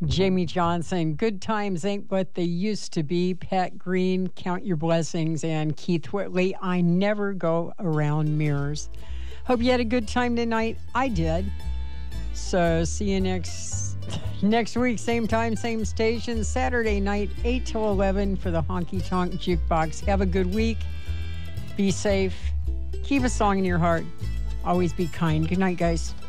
Jamie Johnson, Good Times Ain't What They Used to Be. Pat Green, Count Your Blessings. And Keith Whitley, I Never Go Around Mirrors. Hope you had a good time tonight. I did. So see you next week, same time, same station, Saturday night, 8 till 11 for the Honky Tonk Jukebox. Have a good week. Be safe. Keep a song in your heart. Always be kind. Good night, guys.